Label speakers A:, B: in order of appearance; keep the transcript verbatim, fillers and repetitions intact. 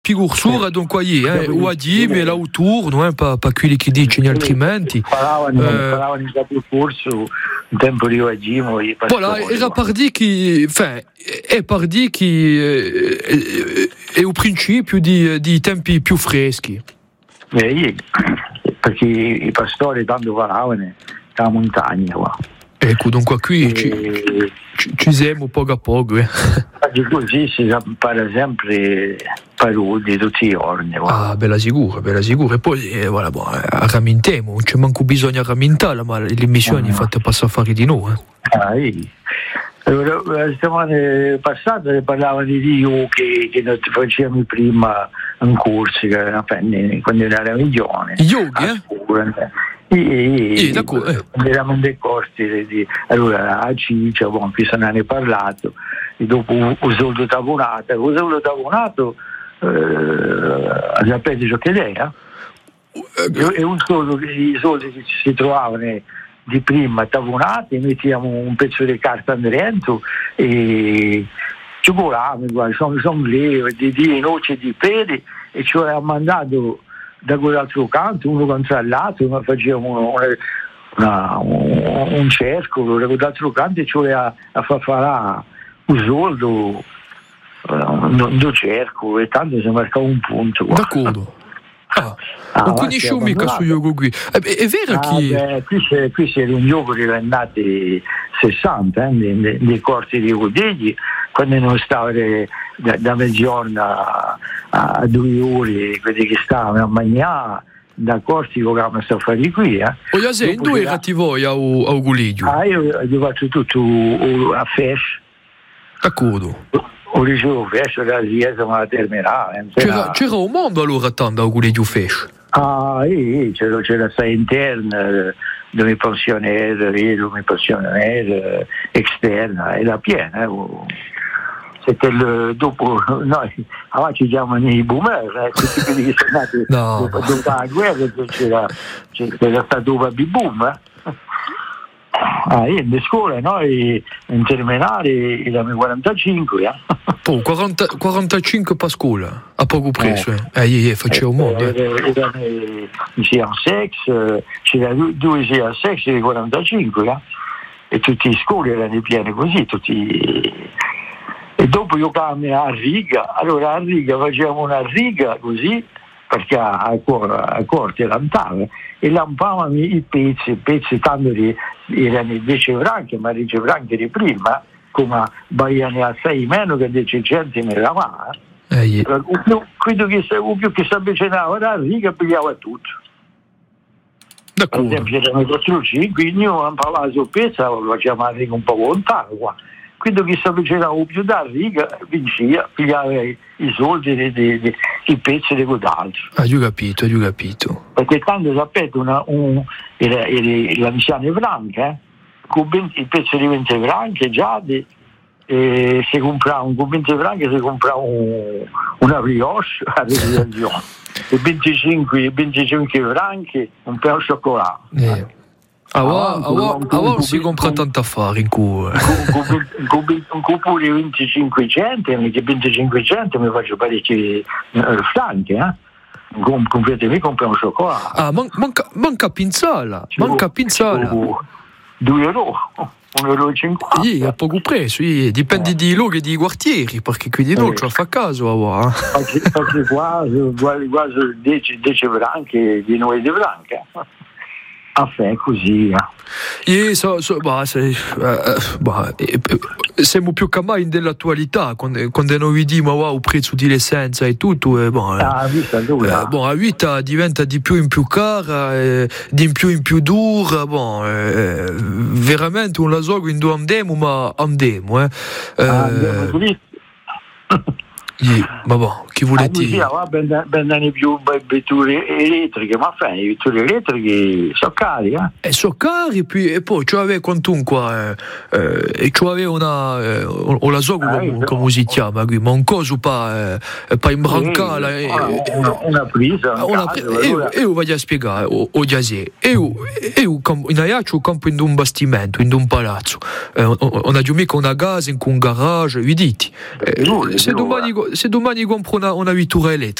A: Figursura, sì. Dunque, eh, o a Dime, l'autunno, eh, pa, pa quelli che dicono altrimenti.
B: Parlavano, eh, parlavano in capo corso, in tempo di Oagimo.
A: Voilà, era per dire che, enfin, è per dire che è, è un principio di, di tempi più freschi.
B: Eh, perché i pastori tanto parlavano dalla montagna, qua.
A: Ecco, dunque qui e... ci, ci, ci siamo poco a poco. Eh.
B: Così si impara sempre parole tutti i giorni.
A: Ah, bella sicura, bella sicura. E poi, eh, voilà, boh, rammintiamo, non c'è manco bisogno di rammentare, ma le missioni ah. fatte passare a fare di noi. Eh.
B: Ah, sì. La settimana passata parlavano di Dio che, che non facevamo prima in corsi, quando era milione.
A: Yogi, eh?
B: E,
A: e, eh.
B: eravamo dei corsi di, allora a Ciccia bon, qui se ne è parlato e dopo un soldo tabunato un soldo tabunato eh, sapete ciò che è eh? E un soldo i soldi che si trovavano di prima tabunati mettiamo un pezzo di carta dentro e ci volavamo sono, sono lì di, di noce di piedi e ci avevamo mandato da quell'altro canto, uno contro l'altro, ma facevamo una, una, un, un cercolo, da quell'altro canto e cioè a, a far fare un soldo, uh, un cerco, e tanto si marcava un punto. Qua.
A: D'accordo. Ah, ah, non conoscevo mica su gioco qui. È, è vero
B: ah,
A: che...
B: Beh, qui, c'è, qui c'era un gioco che era andato sessanta, eh, nei, nei, nei corsi di Codegli, quando non stava da, da mezz'ora a, a due ore, quelli che stavano a mangiare, da corsi che avevamo a fare qui. Eh.
A: O io sei, dove erati voi a Gulidio?
B: Ah, io ho fatto tutto a Fesh.
A: D'accordo.
B: O dicevo Fesh, la riesa ma terminale.
A: C'era, c'era un mondo allora tanto a Gulidio Fesh?
B: Ah, sì, c'era, c'era sta interna, dove pensionnaire, dove pensionnaire, esterna, era piena. Eh. C'était il, dopo noi allora ci chiamano i boomer, eh, tutti quelli che sono nati
A: no.
B: dopo, dopo la guerra c'era, c'era stato un baby boom. Eh. Ah, io in scuola noi in terminale eravamo quarantacinque. Eh.
A: Oh, quaranta, quarantacinque per scuola, a poco preso. Eh, eh, eh facevo un mondo.
B: Eravamo in C sex, c'era due C sex di quarantacinque, eh. E tutte le scuole erano piene così, tutti. E dopo io cambio a riga, allora a riga facevamo una riga così, perché a, a corte lampava, e lampavano i pezzi, i pezzi tanto di, erano dieci franchi, ma dieci franchi di prima, come baiano a sei meno che dieci centimi la mano.
A: Eh, yeah.
B: Allora, quello che più si avvicinava alla riga pigliava tutto.
A: D'accordo.
B: Per esempio erano quattro cinque, quindi io lampava la pezza, lo facevamo la riga un po' lontano qua. Quindi chi si avvicinava più da riga vinceva, pigliava i soldi i pezzi di quell'altro.
A: Ah, io ho capito, io ho capito.
B: Perché tanto sapete, una, un, era, era la missione franca, eh? Con venti, il pezzo di venti franchi già di, eh, si comprava un con venti franchi si comprava un, una brioche a realizzazione. E venticinque, venticinque franchi un po' di cioccolato.
A: Eh. Ah, ora si compra tanta affari in cui
B: un cupo di venticinque centimi, che venticinque centimi mi faccio parecchi franchi, eh? Completamente compra un cioccolato.
A: Ah, man, manca, manca pinzala, manca pinzala.
B: due euro, un euro e cinquanta.
A: Sì, a poco preso, sì. Dipende eh. di luoghi e di quartieri, perché qui di noi eh. ci fa caso ora.
B: Perché, perché quasi, quasi, quasi dieci, dieci franchi di noi di franca. Affè così.
A: Eh, so, so, bah, se, eh, bah, eh, siamo più che mai dell'attualità quando, quando noi vediamo wow, il prezzo di l'essenza e tutto eh, bon,
B: ah, vita dura.
A: Eh, bon, la vita diventa di più in più cara eh, di in più in più dura bon, eh, veramente un la so quindi andiamo ma andiamo eh. Eh,
B: ah, andiamo
A: Yeah, ma boh, chi vuole dire?
B: Ah, bendanno più vetture elettriche, ma fai, le vetture elettriche sono cari, eh?
A: E sono cari, poi, e poi ci aveva quantunque, eh, e ci aveva una, eh, o la so come, ah, come si chiama qui, ma un coso per eh, pa imbrancare.
B: Eh, eh, una, una presa.
A: Una pre- caso, io, allora... io voglio spiegare, o, o già se, io, io in Aiaccio campo in un bastimento, in un palazzo, eh, non ho mica una casa, in un garage, vi dite, eh, se domani se domani compro una, una, una vettura elettrica.